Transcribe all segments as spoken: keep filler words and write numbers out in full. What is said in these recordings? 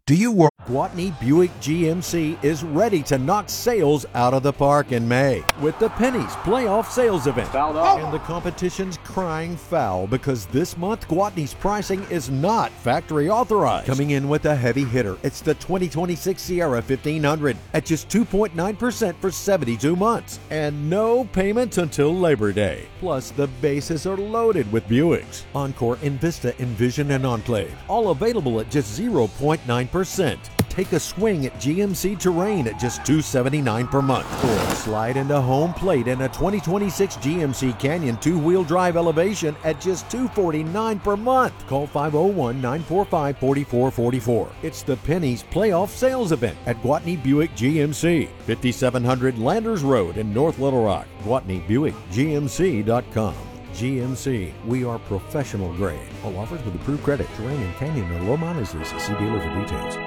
Do you work? Gwatney Buick G M C is ready to knock sales out of the park in May with the Pennies Playoff Sales Event. Fouled off. And the competition's crying foul because this month Gwatney's pricing is not factory authorized. Coming in with a heavy hitter, it's the twenty twenty-six Sierra fifteen hundred at just two point nine percent for seventy-two months and no payments until Labor Day. Plus, the bases are loaded with Buicks. Encore, Envista, Envision, and Enclave, all available at just zero point nine percent. Take a swing at G M C Terrain at just two hundred seventy-nine dollars per month. Or slide into home plate in a twenty twenty-six G M C Canyon two-wheel drive Elevation at just two hundred forty-nine dollars per month. Call five oh one, nine four five, four four four four. It's the Pennies Playoff Sales Event at Gwatney Buick G M C, fifty-seven hundred Landers Road in North Little Rock. Gwatney Buick G M C dot com. G M C, we are professional grade. All offers with approved credit. Terrain and Canyon are low mileage leases. See dealer for details.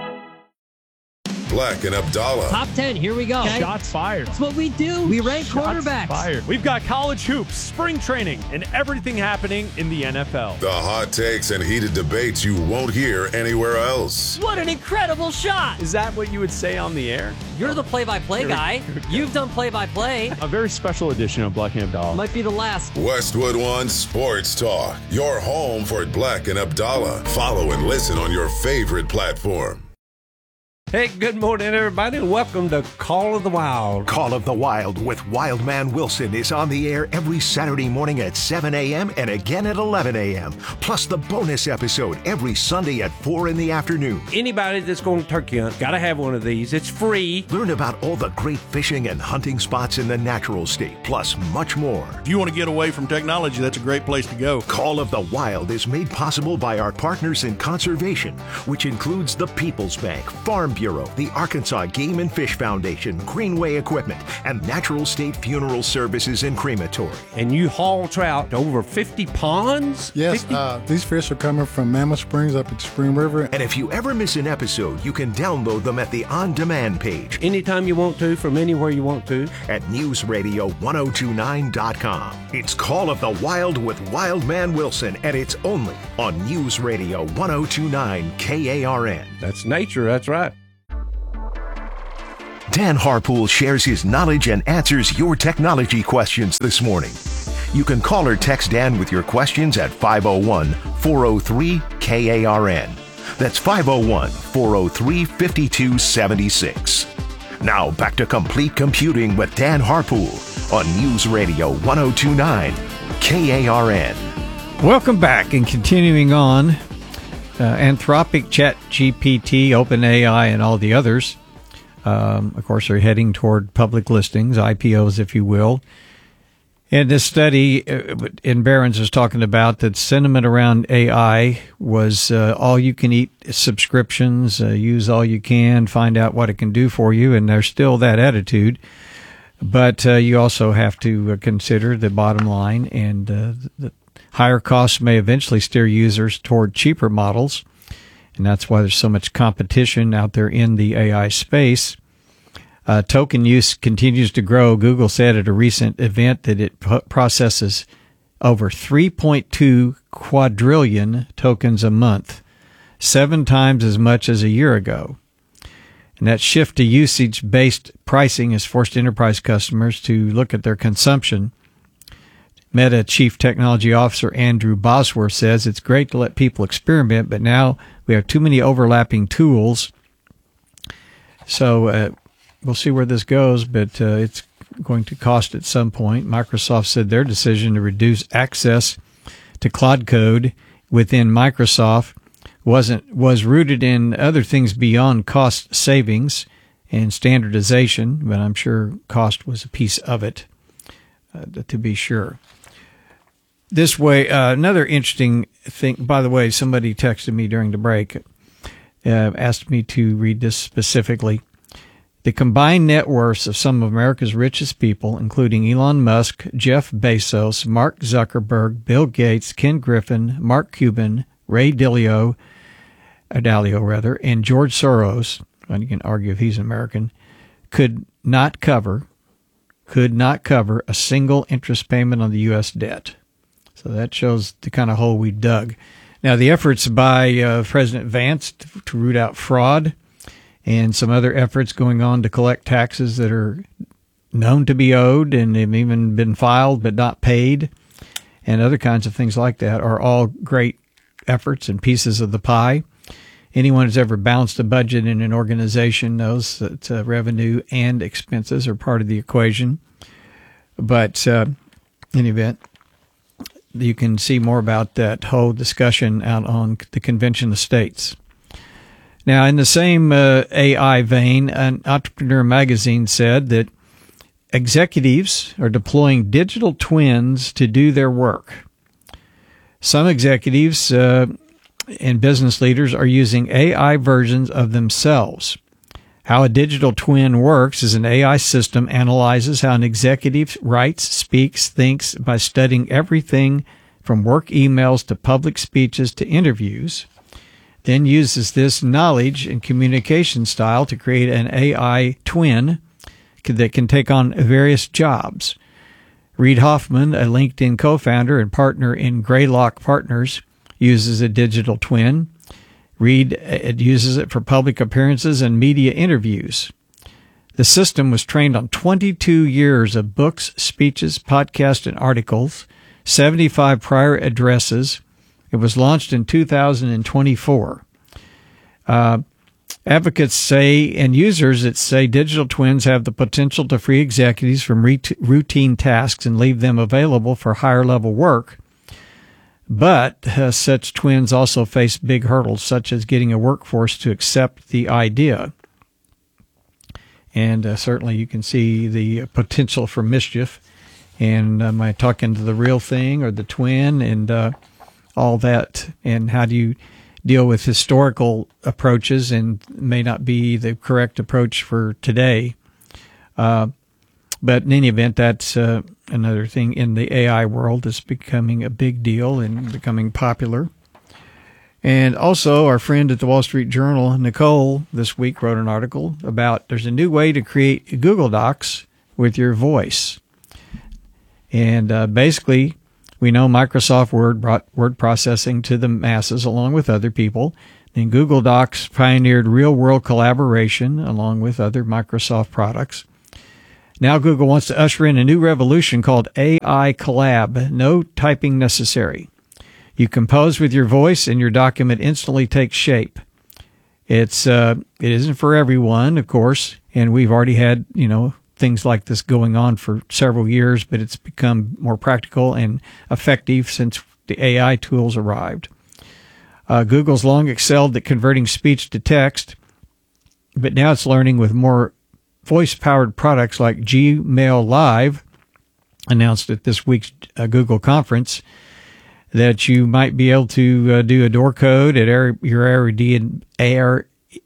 Black and Abdallah. Top ten, here we go. Okay? Shots fired. That's what we do. We rank Shots quarterbacks. Fired. We've got college hoops, spring training, and everything happening in the N F L. The hot takes and heated debates you won't hear anywhere else. What an incredible shot. Is that what you would say on the air? You're the play-by-play guy. You've done play-by-play. A very special edition of Black and Abdallah. Might be the last. Westwood One Sports Talk. Your home for Black and Abdallah. Follow and listen on your favorite platform. Hey, good morning, everybody, and welcome to Call of the Wild. Call of the Wild with Wildman Wilson is on the air every Saturday morning at seven a.m. and again at eleven a.m. Plus the bonus episode every Sunday at four in the afternoon. Anybody that's going to turkey hunt, got to have one of these. It's free. Learn about all the great fishing and hunting spots in the natural state, plus much more. If you want to get away from technology, that's a great place to go. Call of the Wild is made possible by our partners in conservation, which includes the People's Bank, Farm Bureau, the Arkansas Game and Fish Foundation, Greenway Equipment, and Natural State Funeral Services and Crematory. And you haul trout to over fifty ponds? Yes, fifty uh, these fish are coming from Mammoth Springs up at Spring River. And if you ever miss an episode, you can download them at the on-demand page. Anytime you want to, from anywhere you want to. At news radio ten twenty-nine dot com. It's Call of the Wild with Wildman Wilson, and it's only on News Radio ten twenty-nine K A R N. That's nature, that's right. Dan Harpool shares his knowledge and answers your technology questions this morning. You can call or text Dan with your questions at five oh one, four oh three, K A R N. That's five oh one, four oh three, five two seven six. Now back to Complete Computing with Dan Harpool on News Radio ten twenty-nine K A R N. Welcome back, and continuing on, uh, Anthropic, ChatGPT, OpenAI, and all the others, um, of course, are heading toward public listings, I P Os, if you will. And this study uh, in Barron's is talking about that sentiment around A I was uh, all-you-can-eat subscriptions, uh, use all you can, find out what it can do for you, and there's still that attitude. But uh, you also have to uh, consider the bottom line, and uh, the higher costs may eventually steer users toward cheaper models, and that's why there's so much competition out there in the A I space. Uh, token use continues to grow. Google said at a recent event that it p- processes over three point two quadrillion tokens a month, seven times as much as a year ago. And that shift to usage-based pricing has forced enterprise customers to look at their consumption. Meta Chief Technology Officer Andrew Bosworth says it's great to let people experiment, but now we have too many overlapping tools. So uh, we'll see where this goes, but uh, it's going to cost at some point. Microsoft said their decision to reduce access to Claude Code within Microsoft wasn't was rooted in other things beyond cost savings and standardization, but I'm sure cost was a piece of it, uh, to be sure. This way, uh, another interesting thing, by the way, somebody texted me during the break, uh, asked me to read this specifically. The combined net worths of some of America's richest people, including Elon Musk, Jeff Bezos, Mark Zuckerberg, Bill Gates, Ken Griffin, Mark Cuban, Ray Dalio, uh, Dalio rather, and George Soros, and you can argue if he's an American, could not cover, could not cover a single interest payment on the U S debt. So that shows the kind of hole we dug. Now, the efforts by uh, President Vance to, to root out fraud and some other efforts going on to collect taxes that are known to be owed and have even been filed but not paid, and other kinds of things like that, are all great efforts and pieces of the pie. Anyone who's ever balanced a budget in an organization knows that uh, revenue and expenses are part of the equation. But uh, in any event, you can see more about that whole discussion out on the Convention of States. Now, in the same uh, A I vein, an Entrepreneur magazine said that executives are deploying digital twins to do their work. Some executives uh, and business leaders are using A I versions of themselves. How a digital twin works is an A I system analyzes how an executive writes, speaks, thinks by studying everything from work emails to public speeches to interviews, then uses this knowledge and communication style to create an A I twin that can take on various jobs. Reid Hoffman, a LinkedIn co-founder and partner in Greylock Partners, uses a digital twin. Reid it uses it for public appearances and media interviews. The system was trained on twenty-two years of books, speeches, podcasts, and articles, seventy-five prior addresses. It was launched in two thousand twenty-four. Uh, advocates say, and users that say digital twins have the potential to free executives from routine tasks and leave them available for higher-level work. But uh, such twins also face big hurdles, such as getting a workforce to accept the idea. And uh, certainly you can see the potential for mischief. And am I talking to the real thing or the twin and uh, all that? And how do you deal with historical approaches and may not be the correct approach for today? Uh, but in any event, that's uh, another thing in the A I world is becoming a big deal and becoming popular. And also, our friend at the Wall Street Journal, Nicole, this week wrote an article about there's a new way to create Google Docs with your voice. And uh, basically, we know Microsoft Word brought word processing to the masses along with other people. Then Google Docs pioneered real-world collaboration along with other Microsoft products. Now Google wants to usher in a new revolution called A I Collab. No typing necessary. You compose with your voice and your document instantly takes shape. It's uh, it isn't for everyone, of course, and we've already had, you know, things like this going on for several years, but it's become more practical and effective since the A I tools arrived. Uh, Google's long excelled at converting speech to text, but now it's learning with more voice-powered products like Gmail Live, announced at this week's uh, Google conference, that you might be able to uh, do a door code at Air, your Airbnb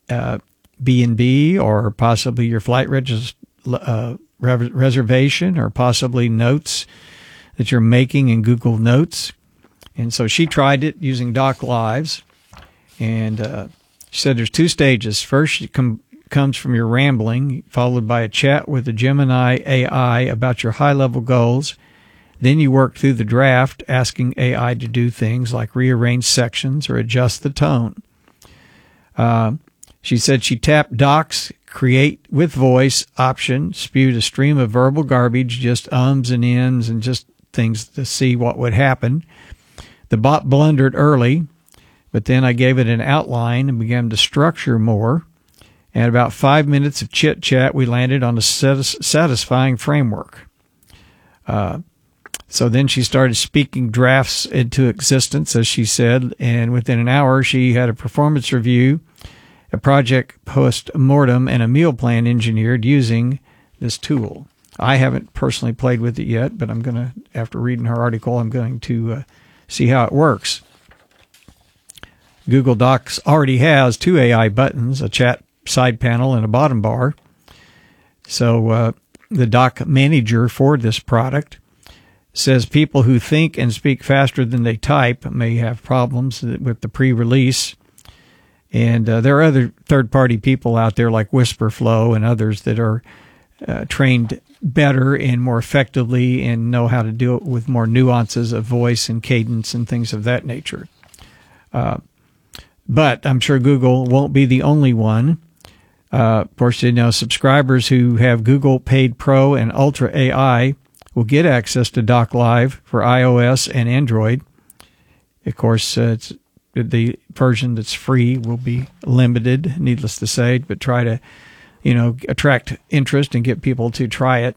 uh, or possibly your flight regis- uh, re- reservation or possibly notes that you're making in Google Notes. And so she tried it using Doc Lives, and uh, she said there's two stages. First, it com- comes from your rambling, followed by a chat with the Gemini A I about your high-level goals. Then you work through the draft, asking A I to do things like rearrange sections or adjust the tone. Uh, she said she tapped Docs, create with voice option, spewed a stream of verbal garbage, just ums and ends and just things to see what would happen. The bot blundered early, but then I gave it an outline and began to structure more. And about five minutes of chit-chat, we landed on a satisfying framework. Uh, so then she started speaking drafts into existence, as she said, and within an hour she had a performance review, a project post-mortem, and a meal plan engineered using this tool. I haven't personally played with it yet, but I'm going to, after reading her article, I'm going to uh, see how it works. Google Docs already has two A I buttons, a chat side panel and a bottom bar. So uh, the Doc Manager for this product says people who think and speak faster than they type may have problems with the pre-release. And uh, there are other third-party people out there like WhisperFlow and others that are uh, trained better and more effectively and know how to do it with more nuances of voice and cadence and things of that nature. Uh, but I'm sure Google won't be the only one. Uh, of course, you know, subscribers who have Google Paid Pro and Ultra A I will get access to Doc Live for iOS and Android. Of course, uh, it's, the version that's free will be limited, needless to say, but try to, you know, attract interest and get people to try it.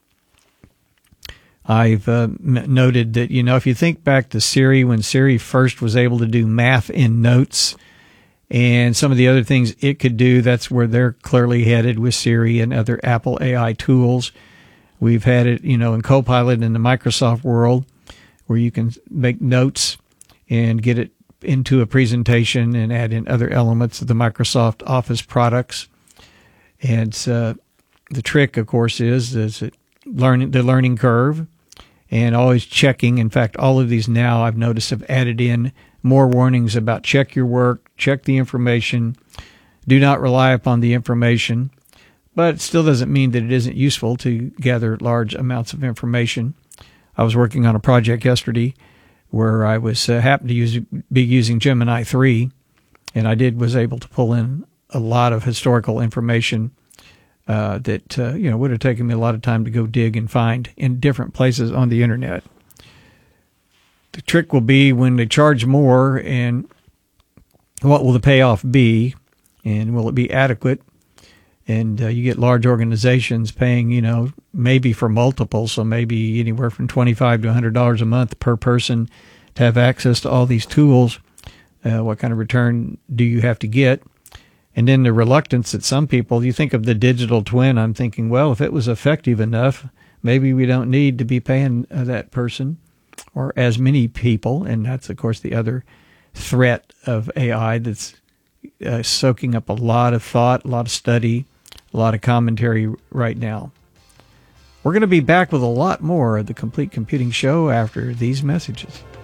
I've uh, m- noted that, you know, if you think back to Siri, when Siri first was able to do math in notes and some of the other things it could do, that's where they're clearly headed with Siri and other Apple A I tools. We've had it, you know, in Copilot in the Microsoft world where you can make notes and get it into a presentation and add in other elements of the Microsoft Office products. And uh, the trick, of course, is, is it learning the learning curve and always checking. In fact, all of these now I've noticed have added in more warnings about check your work, check the information, do not rely upon the information. But it still doesn't mean that it isn't useful to gather large amounts of information. I was working on a project yesterday where I was uh, happened to use, be using Gemini three, and I did was able to pull in a lot of historical information uh, that uh, you know would have taken me a lot of time to go dig and find in different places on the internet. The trick will be when they charge more, and what will the payoff be, and will it be adequate? And uh, you get large organizations paying, you know, maybe for multiple, so maybe anywhere from twenty-five to one hundred dollars a month per person to have access to all these tools. Uh, what kind of return do you have to get? And then the reluctance that some people, you think of the digital twin, I'm thinking, well, if it was effective enough, maybe we don't need to be paying uh, that person or as many people. And that's, of course, the other threat of A I that's uh, soaking up a lot of thought, a lot of study, a lot of commentary right now. We're going to be back with a lot more of the Complete Computing Show after these messages.